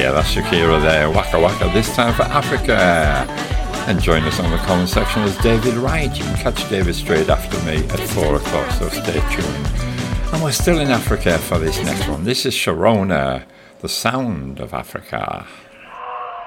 Yeah, that's Shakira there, Waka Waka, this time for Africa. And join us on the comment section as David Wright. You can catch David straight after me at 4 o'clock, so stay tuned. And we're still in Africa for this next one. This is Sharona, the sound of Africa.